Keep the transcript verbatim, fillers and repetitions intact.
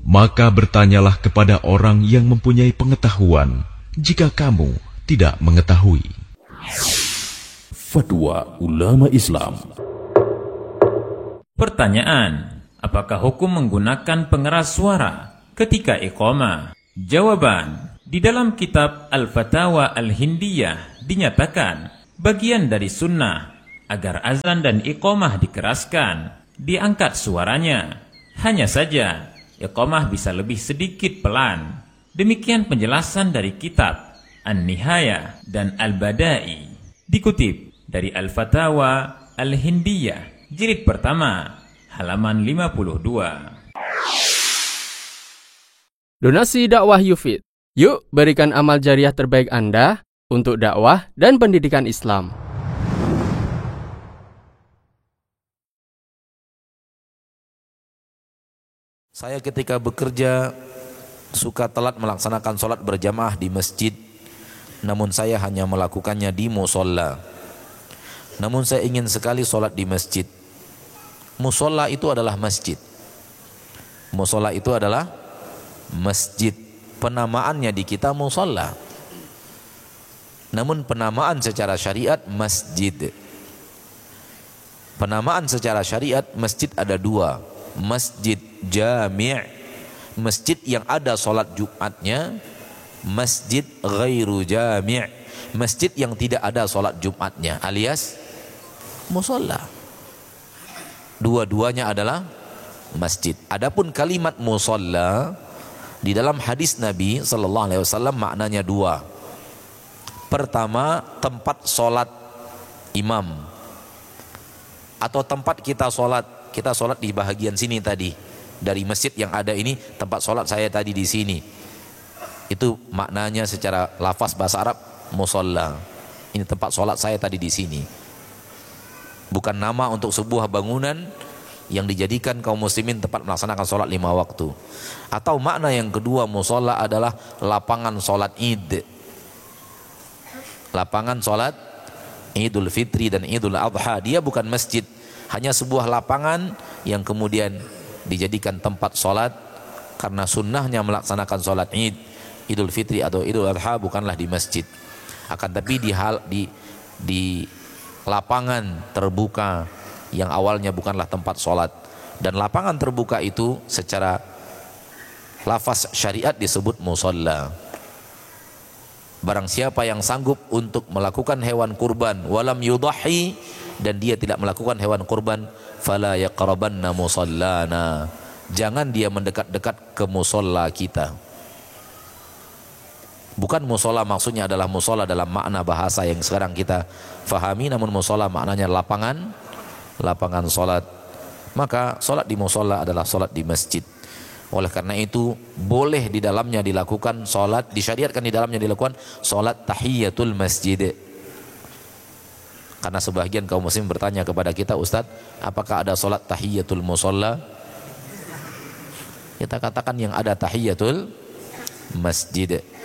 Maka bertanyalah kepada orang yang mempunyai pengetahuan, jika kamu tidak mengetahui. Fatwa ulama Islam. Pertanyaan: apakah hukum menggunakan pengeras suara ketika iqamah? Jawaban: di dalam kitab Al-Fatawa Al-Hindiyah dinyatakan bagian dari sunnah agar azan dan iqamah dikeraskan, diangkat suaranya. Hanya saja, iqamah bisa lebih sedikit pelan. Demikian penjelasan dari kitab An-Nihayah dan Al-Badai. Dikutip dari Al-Fatawa Al-Hindiyah, jilid pertama, halaman lima puluh dua. Donasi dakwah Yufid. Yuk berikan amal jariah terbaik Anda untuk dakwah dan pendidikan Islam. Saya ketika bekerja suka telat melaksanakan sholat berjamaah di masjid, namun saya hanya melakukannya di musola. Namun saya ingin sekali sholat di masjid. Musola itu adalah masjid. Musola itu adalah masjid. Penamaannya di kita musola. Namun penamaan secara syariat masjid. Penamaan secara syariat masjid ada dua. Masjid jami', masjid yang ada sholat Jumatnya. Masjid ghairu jami', masjid yang tidak ada sholat Jumatnya, alias musola. Dua-duanya adalah masjid. Adapun kalimat musola di dalam hadis Nabi sallallahu alaihi wasallam maknanya dua. Pertama, tempat sholat imam atau tempat kita sholat. Kita sholat di bahagian sini tadi, dari masjid yang ada ini tempat sholat saya tadi di sini. Itu maknanya secara lafaz bahasa Arab musola. Ini tempat sholat saya tadi di sini. Bukan nama untuk sebuah bangunan yang dijadikan kaum muslimin tempat melaksanakan sholat lima waktu. Atau makna yang kedua musola adalah lapangan sholat id. Lapangan sholat Idul Fitri dan Idul Adha. Dia bukan masjid, hanya sebuah lapangan yang kemudian dijadikan tempat sholat. Karena sunnahnya melaksanakan sholat id, Idul Fitri atau Idul Adha bukanlah di masjid, akan tapi di hal di di lapangan terbuka yang awalnya bukanlah tempat sholat. Dan lapangan terbuka itu secara lafaz syariat disebut musola. Barang siapa yang sanggup untuk melakukan hewan kurban walam yudahi, dan dia tidak melakukan hewan kurban, fala yaqrabanna musallana, jangan dia mendekat-dekat ke musola kita. Bukan musola maksudnya adalah musola dalam makna bahasa yang sekarang kita fahami, namun musola maknanya lapangan, lapangan solat. Maka solat di musola adalah solat di masjid. Oleh karena itu boleh di dalamnya dilakukan solat, disyariatkan di dalamnya dilakukan solat tahiyatul masjid. Karena sebagian kaum muslim bertanya kepada kita, Ustadz, apakah ada solat tahiyatul musola? Kita katakan yang ada tahiyatul masjid.